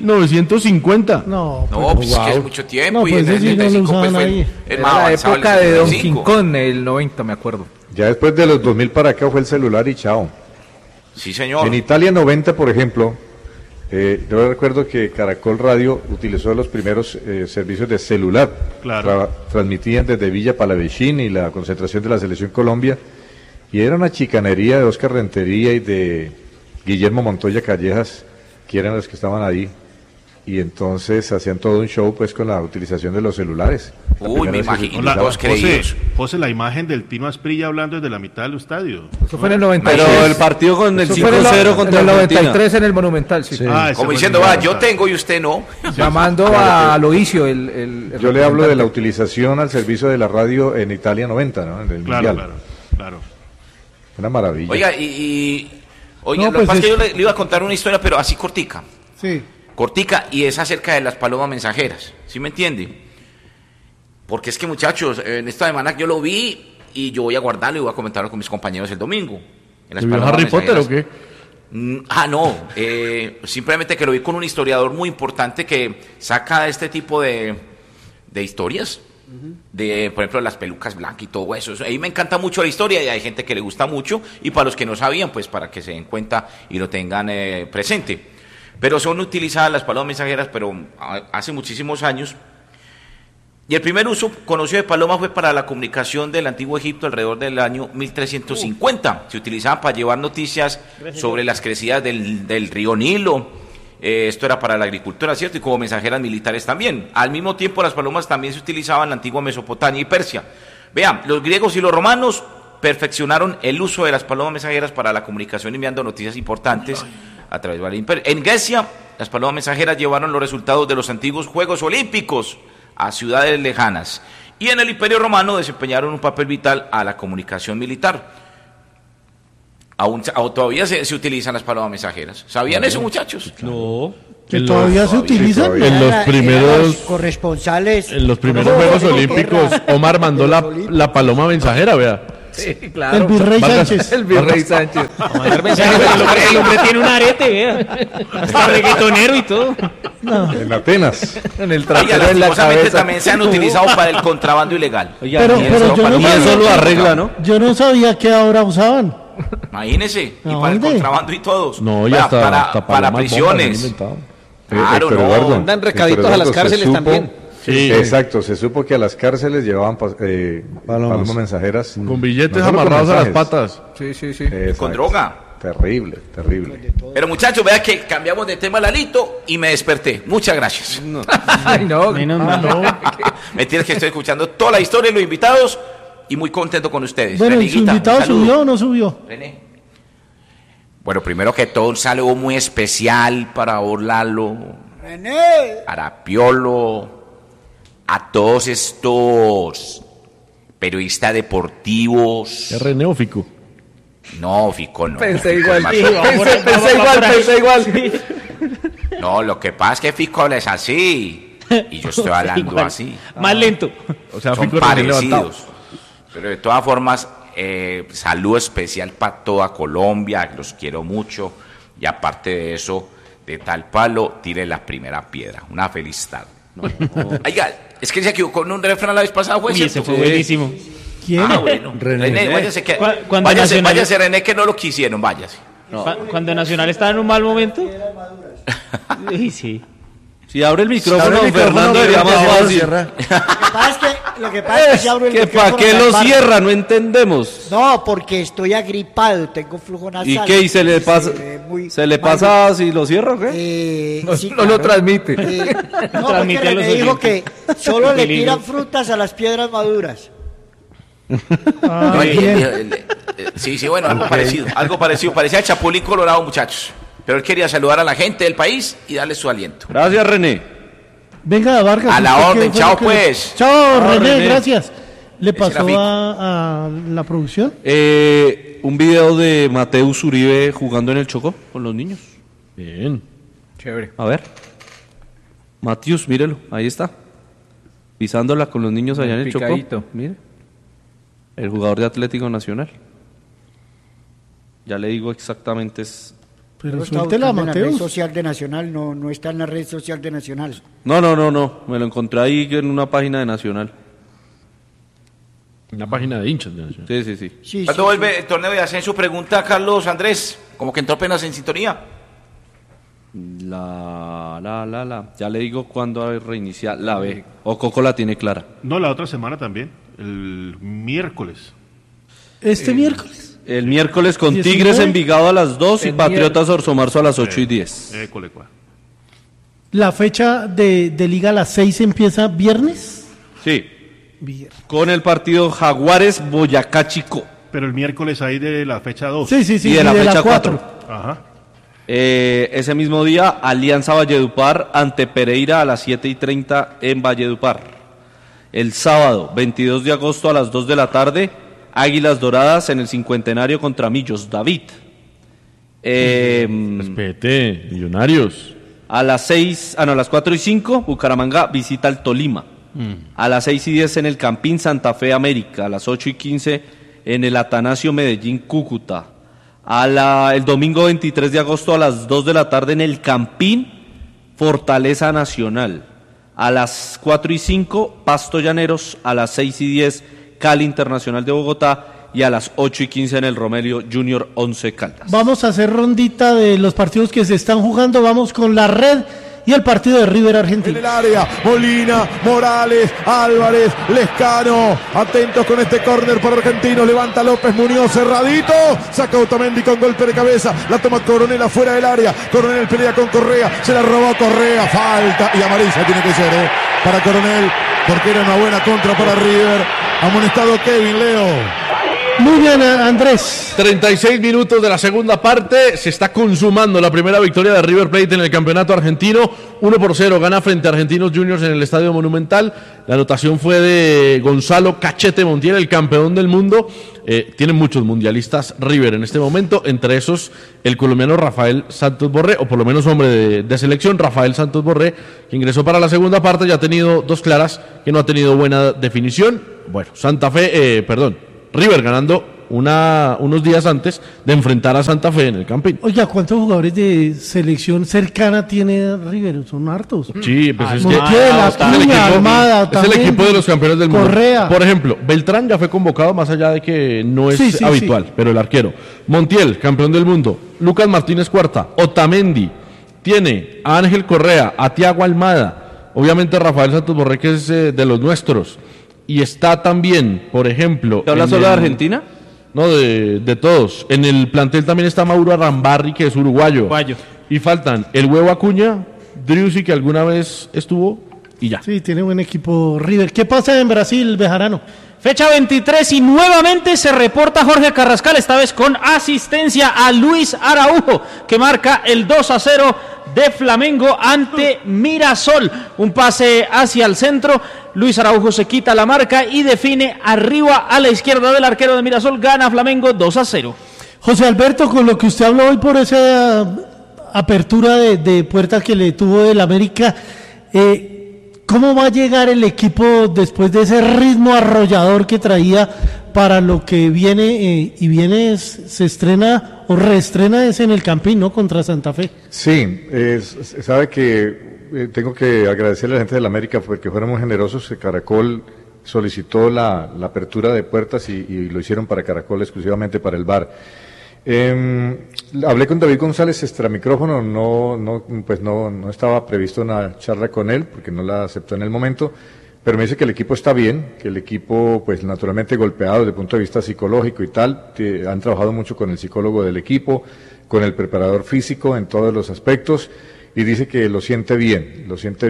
1950. No, No, pues es que es mucho tiempo. No, y pues en el ese sí no lo 75 pues usaban fue ahí. el más Era la avanzado, época el de Don 75. King Kong, el 90, me acuerdo. Ya después de los 2000 para acá fue el celular y chao. Sí, señor. En Italia 90, por ejemplo, yo recuerdo que Caracol Radio utilizó los primeros servicios de celular. Claro. Transmitían desde Villa Palavecino y la concentración de la Selección Colombia. Y era una chicanería de Oscar Rentería y de Guillermo Montoya Callejas, que eran los que estaban ahí. Y entonces hacían todo un show pues con la utilización de los celulares. Uy, me imagino. Todos José, creídos. José, la imagen del Tino Asprilla hablando desde la mitad del estadio. Eso fue en el 93. Pero el partido con el Eso fue en 5-0 contra el Argentina. 93 en el Monumental, sí. Ah, ese Como fue diciendo, el va, Monumental. yo tengo y usted no. Llamando a Loicio, el Yo le hablo de la utilización al servicio de la radio en Italia 90, ¿no? En el Claro, Mundial. claro. Una maravilla. Oiga, oiga, No, lo que pues pasa es que es- yo le iba a contar una historia, pero así cortica. Sí. Cortica, y es acerca de las palomas mensajeras. ¿Sí me entiende? Porque es que, muchachos, en esta semana yo lo vi y yo voy a guardarlo y voy a comentarlo con mis compañeros el domingo. En las ¿Vio palomas Harry Potter mensajeras. o qué? No, simplemente que lo vi con un historiador muy importante que saca este tipo de historias, de por ejemplo las pelucas blancas y todo eso. Ahí me encanta mucho la historia y hay gente que le gusta mucho, y para los que no sabían, pues para que se den cuenta y lo tengan presente. Pero son utilizadas las palomas mensajeras, pero hace muchísimos años. Y el primer uso conocido de paloma fue para la comunicación del antiguo Egipto alrededor del año 1350. Se utilizaban para llevar noticias sobre las crecidas del río Nilo. Esto era para la agricultura, ¿cierto? Y como mensajeras militares también. Al mismo tiempo, las palomas también se utilizaban en la antigua Mesopotamia y Persia. Vean, los griegos y los romanos perfeccionaron el uso de las palomas mensajeras para la comunicación enviando noticias importantes a través del imperio. En Grecia, las palomas mensajeras llevaron los resultados de los antiguos Juegos Olímpicos a ciudades lejanas, y en el Imperio Romano desempeñaron un papel vital a la comunicación militar. Aún todavía se utilizan las palomas mensajeras. ¿Sabían eso, muchachos? No. ¿Que todavía se utilizan? En los Eran primeros... los corresponsales. En los primeros Juegos Olímpicos, Omar mandó la paloma mensajera, vea. Sí, claro. El Virrey Vargas. Sánchez. El Virrey Sánchez. El hombre tiene un arete, vea. Hasta reggaetonero y todo. En Atenas. En el Oiga, trasero en la lastimosamente cabeza. también se han utilizado para el contrabando ilegal. Pero yo no Y eso lo arregla, ¿no? Yo no sabía que ahora usaban. Imagínese, y ¿A para el dónde? contrabando y todos. No, Vea, ya está. para hasta palomas bombas se han prisiones. inventado. Claro, Héctor no. Eduardo, Mandan recaditos Héctor a las Eduardo, se cárceles supo- también. Sí. Exacto, se supo que a las cárceles llevaban palomas mensajeras. Con billetes No solo con amarrados a las mensajes. patas. Sí, sí, sí. Exacto. Con droga. Terrible, terrible. Pero muchachos, vea que cambiamos de tema, Lalito, y me desperté. Muchas gracias. Ay, no. Mentira, que estoy escuchando toda la historia y los invitados y muy contento con ustedes. Bueno, ¿y su Reniguita, invitado un saludo. subió o no subió? René. Bueno, primero que todo, un saludo muy especial para Orlalo, René. para Piolo, a todos estos periodistas deportivos. Es René o Fico. No, Fico, no. Pensé Fico igual. es más- Pensé igual. No, lo que pasa es que Fico es así y yo estoy hablando Igual. así. Más lento. O sea, Son Fico recién levantado. parecidos. Pero de todas formas, saludo especial para toda Colombia, los quiero mucho. Y aparte de eso, de tal palo, tire la primera piedra. Una feliz tarde. Oiga, es que se equivocó en un refrán la vez pasada, fue ese fue buenísimo. ¿Quién? Bueno. René, váyase, Nacional... váyase, René, que no lo quisieron, váyase. No. Cuando Nacional estaba en un mal momento. Sí. Si abre el micrófono, Fernando, sería más fácil. Lo que pasa es que abro el micrófono. ¿Para qué lo cierra? No entendemos. No, porque estoy agripado, tengo flujo nasal. ¿Y qué? ¿Y se le pasa? ¿Se le pasa si lo cierra o qué? Sí, no lo transmite. No, porque me dijo que solo le tiran frutas a las piedras maduras. Sí, bueno, algo parecido, parecía el Chapulín Colorado, muchachos. Pero él quería saludar a la gente del país y darle su aliento. Gracias, René. Venga, Vargas. A la orden, chao pues. Chao, René, gracias. ¿Le pasó a la producción? Un video de Mateus Uribe jugando en el Chocó con los niños. Bien. Chévere. A ver. Mateus, mírelo, ahí está. Pisándola con los niños allá en el Chocó. Mire. El jugador de Atlético Nacional. Ya le digo exactamente es... Pero suéltela, Mateus. En la red social de Nacional, no está en la red social de Nacional. No. Me lo encontré ahí en una página de Nacional. Una página de hinchas de Nacional. Sí. ¿Cuándo vuelve el torneo de ascenso? Pregunta Carlos Andrés. Como que entró apenas en sintonía. Ya le digo cuándo reiniciar. La B. O Coco la tiene clara. No, la otra semana también. El miércoles. ¿Este miércoles? El miércoles con 19. Tigres Envigado a las 2 y Patriotas Orso Marzo a las 8:10. ¿La fecha de Liga a las 6 empieza viernes? Sí. Con el partido Jaguares Boyacá Chico. Pero el miércoles hay de la fecha 2. Sí. Y de la fecha 4. Ajá. Ese mismo día, Alianza Valledupar ante Pereira a las 7:30 en Valledupar. El sábado, 22 de agosto a las 2 de la tarde, Águilas Doradas en el Cincuentenario contra Millos David. Respete, Millonarios. A las 4:05, Bucaramanga visita al Tolima. A las 6:10 en el Campín Santa Fe América. A las 8:15 en el Atanasio Medellín Cúcuta. El domingo 23 de agosto a las 2 de la tarde en el Campín Fortaleza Nacional. A las 4:05 Pasto Llaneros. A las 6:10 Cali Internacional de Bogotá. Y a las 8:15 en el Romelio Junior 11 Caldas. Vamos a hacer rondita de los partidos que se están jugando. Vamos con la red y el partido de River Argentina. En el área, Molina, Morales, Álvarez, Lescano. Atentos con este córner para Argentinos. Levanta López Muñoz, cerradito. Saca Otamendi con golpe de cabeza. La toma Coronel afuera del área. Coronel pelea con Correa. Se la robó Correa. Falta. Y amarilla tiene que ser, para Coronel. Porque era una buena contra para River. Amonestado Kevin, Leo. Muy bien, Andrés. 36 minutos de la segunda parte. Se está consumando la primera victoria de River Plate en el campeonato argentino. 1-0 gana frente a Argentinos Juniors en el Estadio Monumental. La anotación fue de Gonzalo Cachete Montiel, el campeón del mundo. Tienen muchos mundialistas River en este momento. Entre esos, el colombiano Rafael Santos Borré, o por lo menos hombre de selección, Rafael Santos Borré, que ingresó para la segunda parte. Ya ha tenido dos claras que no ha tenido buena definición. Bueno, River ganando unos días antes de enfrentar a Santa Fe en el Campín. Oiga, ¿cuántos jugadores de selección cercana tiene River? Son hartos. Sí, pues es el equipo de los campeones del mundo. Correa. Por ejemplo, Beltrán ya fue convocado, más allá de que no es habitual, pero el arquero. Montiel, campeón del mundo. Lucas Martínez Cuarta. Otamendi. Tiene a Ángel Correa, a Thiago Almada. Obviamente Rafael Santos Borré, que es de los nuestros. Y está también, por ejemplo... ¿Te hablas solo de Argentina? No, de todos. En el plantel también está Mauro Arambarri, que es uruguayo. Y faltan el Huevo Acuña, Driussi, que alguna vez estuvo, y ya. Sí, tiene buen equipo River. ¿Qué pasa en Brasil, Bejarano? Fecha 23 y nuevamente se reporta Jorge Carrascal, esta vez con asistencia a Luis Araujo, que marca el 2-0 de Flamengo ante Mirasol. Un pase hacia el centro, Luis Araujo se quita la marca y define arriba a la izquierda del arquero de Mirasol. Gana Flamengo 2-0. José Alberto, con lo que usted habló hoy por esa apertura de puertas que le tuvo el América, ¿cómo va a llegar el equipo después de ese ritmo arrollador que traía para lo que viene se estrena o reestrena es en el Campín, ¿no? Contra Santa Fe. Sí, sabe que tengo que agradecerle a la gente de la América porque fueron muy generosos. Caracol solicitó la apertura de puertas y lo hicieron para Caracol, exclusivamente para el bar. Hablé con David González extra micrófono, no estaba previsto una charla con él porque no la aceptó en el momento, pero me dice que el equipo está bien, que el equipo pues naturalmente golpeado desde el punto de vista psicológico y tal, han trabajado mucho con el psicólogo del equipo, con el preparador físico en todos los aspectos, y dice que lo siente bien,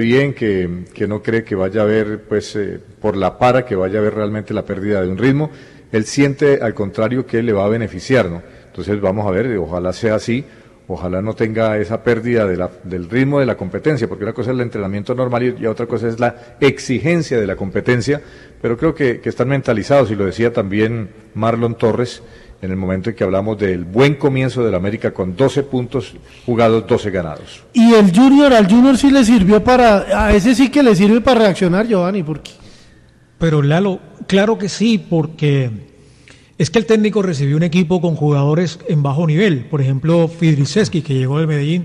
que no cree que vaya a haber pues por la para, que vaya a haber realmente la pérdida de un ritmo. Él siente al contrario que le va a beneficiar, ¿no? Entonces vamos a ver, ojalá sea así, ojalá no tenga esa pérdida del ritmo de la competencia, porque una cosa es el entrenamiento normal y otra cosa es la exigencia de la competencia, pero creo que están mentalizados, y lo decía también Marlon Torres en el momento en que hablamos del buen comienzo del América con 12 puntos jugados, 12 ganados. Y al Junior sí le sirvió a ese sí que le sirve para reaccionar, Giovanni, ¿por qué? Pero Lalo, claro que sí, porque es que el técnico recibió un equipo con jugadores en bajo nivel. Por ejemplo, Fidriceski, que llegó del Medellín,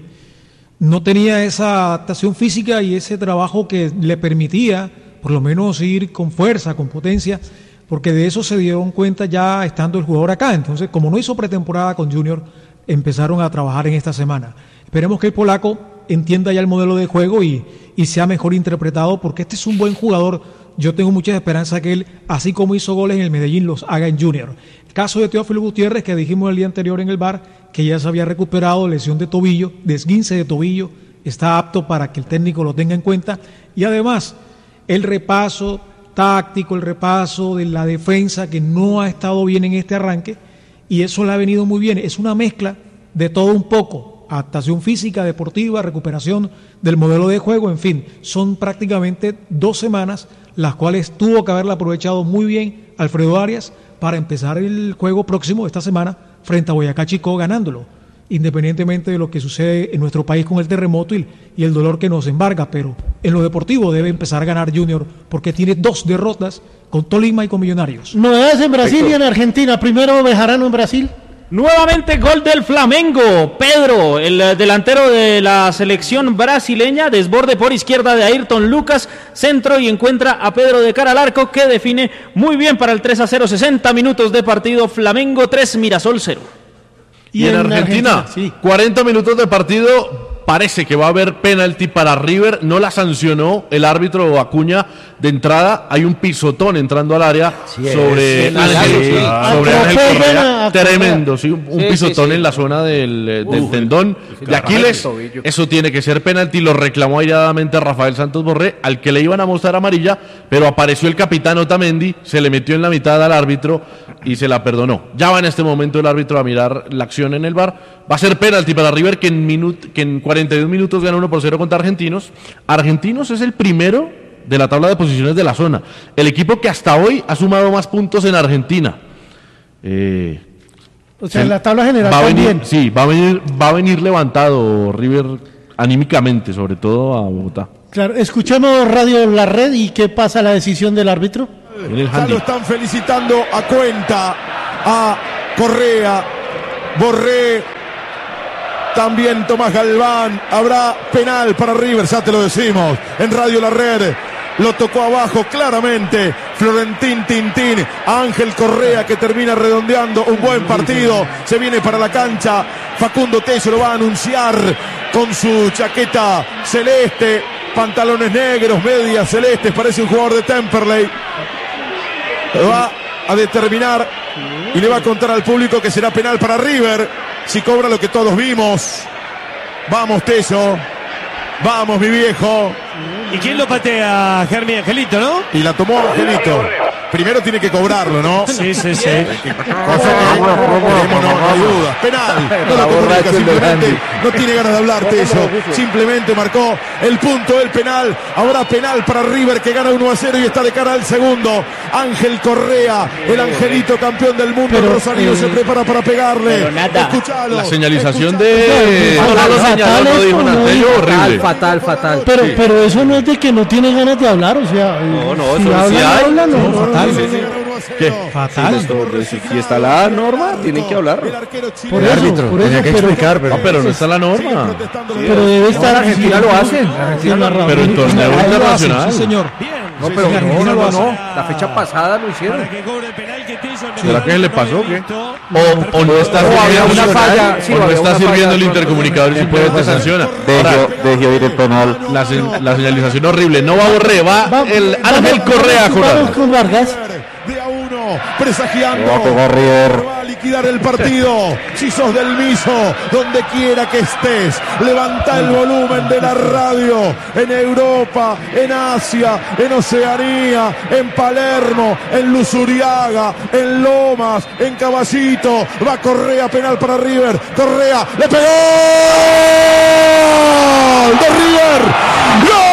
no tenía esa adaptación física y ese trabajo que le permitía por lo menos ir con fuerza, con potencia, porque de eso se dieron cuenta ya estando el jugador acá. Entonces, como no hizo pretemporada con Junior, empezaron a trabajar en esta semana. Esperemos que el polaco entienda ya el modelo de juego y sea mejor interpretado, porque este es un buen jugador. Yo tengo mucha esperanza que él, así como hizo goles en el Medellín, los haga en Junior. El caso de Teófilo Gutiérrez, que dijimos el día anterior en el bar, que ya se había recuperado lesión de tobillo, de esguince de tobillo, está apto para que el técnico lo tenga en cuenta. Y además, el repaso táctico, el repaso de la defensa, que no ha estado bien en este arranque, y eso le ha venido muy bien. Es una mezcla de todo un poco: adaptación física, deportiva, recuperación del modelo de juego, en fin, son prácticamente 2 semanas las cuales tuvo que haberla aprovechado muy bien Alfredo Arias para empezar el juego próximo esta semana frente a Boyacá Chicó ganándolo, independientemente de lo que sucede en nuestro país con el terremoto y el dolor que nos embarga. Pero en lo deportivo debe empezar a ganar Junior, porque tiene 2 derrotas con Tolima y con Millonarios. Novedades en Brasil y en Argentina. Primero Bejarano en Brasil. Nuevamente gol del Flamengo. Pedro, el delantero de la selección brasileña, desborde por izquierda de Ayrton Lucas, centro, y encuentra a Pedro de cara al arco, que define muy bien para el 3-0. 60 minutos de partido, Flamengo 3, Mirasol 0. Y en Argentina, sí. 40 minutos de partido. Parece que va a haber penalti para River. No la sancionó el árbitro Acuña de entrada. Hay un pisotón entrando al área sobre Ángel Correa. Tremendo, sí, un pisotón en la zona del tendón de Aquiles. Eso tiene que ser penalti. Lo reclamó airadamente Rafael Santos Borré, al que le iban a mostrar amarilla, pero apareció el capitán Otamendi, se le metió en la mitad al árbitro y se la perdonó. Ya va en este momento el árbitro a mirar la acción en el VAR. Va a ser penalti para River, que en 42 minutos gana 1-0 contra Argentinos. Argentinos es el primero de la tabla de posiciones de la zona. El equipo que hasta hoy ha sumado más puntos en Argentina. O sea, en la tabla general también. Sí, va a venir levantado River anímicamente, sobre todo a Bogotá. Claro, escuchemos Radio La Red. ¿Y qué pasa la decisión del árbitro? Ya lo están felicitando a Cuenta, a Correa, Borré, también Tomás Galván. Habrá penal para River, ya te lo decimos en Radio La Red. Lo tocó abajo claramente Florentín Tintín. Ángel Correa, que termina redondeando un buen partido. Se viene para la cancha. Facundo Tello lo va a anunciar con su chaqueta celeste, pantalones negros, medias celestes. Parece un jugador de Temperley. Va a determinar y le va a contar al público que será penal para River si cobra lo que todos vimos. Vamos, Tello. Vamos, mi viejo. ¿Y quién lo patea? Germi Angelito, ¿no? Y la tomó Angelito. Primero tiene que cobrarlo, ¿no? Sí. Cosa que no hay duda. Penal. No lo comunica, simplemente no tiene ganas de hablar Tello. Simplemente marcó el punto del penal. Habrá penal para River, que gana 1-0 y está de cara al segundo. Ángel Correa, el Angelito, campeón del mundo. El Rosario se prepara para pegarle. Escuchalo. La señalización de... No dijo Tello, horrible. Fatal. Pero eso no no es de que no tiene ganas de hablar, o sea, no, si eso hablan, sí hay. hablan, No, no, fatal. ¿Qué? Fatal. Si está la norma, tienen que hablar. Por El eso, árbitro por tenía eso, que explicar, pero... pero no está la norma. pero debe estar. en Argentina lo hacen. Pero en torneo Ahí lo hacen, internacional. sí, señor. No, pero en Argentina lo hacen. La fecha pasada lo hicieron. ¿Será que se le pasó o qué? O no está había una sirviendo, falla, sí, o no había está una sirviendo falla. el intercomunicador y simplemente sanciona. Deje oír el penal. La señalización horrible. No va Borré, va el Ángel Correa. Vamos con Vargas. De a uno, presagiando. Va a pegar River. Va a liquidar el partido. Si sos del Miso, donde quiera que estés, levanta el volumen de la radio. En Europa, en Asia, en Oceanía, en Palermo, en Luzuriaga, en Lomas, en Caballito. Va Correa, penal para River. Correa, le pegó.